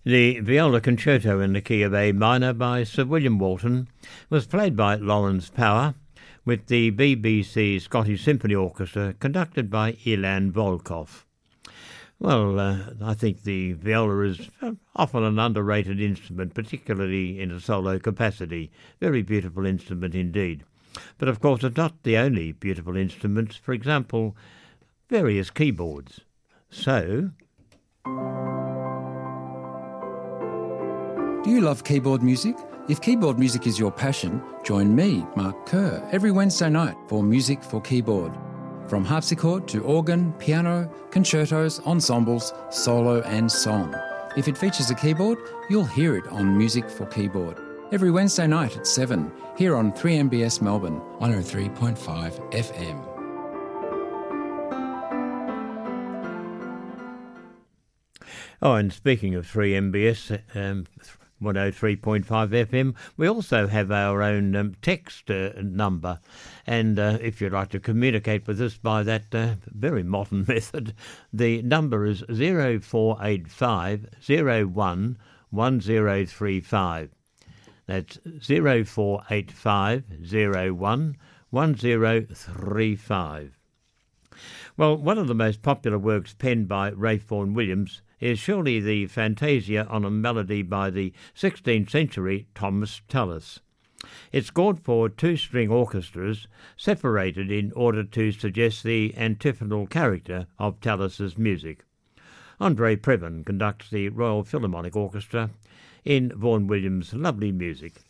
The viola concerto in the key of A minor by Sir William Walton was played by Lawrence Power with the BBC Scottish Symphony Orchestra conducted by Ilan Volkov. Well, I think the viola is often an underrated instrument, particularly in a solo capacity. Very beautiful instrument indeed. But of course it's not the only beautiful instrument. For example, various keyboards. So... Do you love keyboard music? If keyboard music is your passion, join me, Mark Kerr, every Wednesday night for Music for Keyboard. From harpsichord to organ, piano, concertos, ensembles, solo and song. If it features a keyboard, you'll hear it on Music for Keyboard. Every Wednesday night at 7, here on 3MBS Melbourne, 103.5 FM. Oh, and speaking of 3MBS, 103.5 FM, we also have our own text number. And if you'd like to communicate with us by that very modern method, the number is 0485 01 1035. That's 0485 01 1035. Well, one of the most popular works penned by Ralph Vaughan Williams is surely the Fantasia on a melody by the 16th century Thomas Tallis. It's scored for two-string orchestras, separated in order to suggest the antiphonal character of Tallis's music. Andre Previn conducts the Royal Philharmonic Orchestra in Vaughan Williams' lovely music.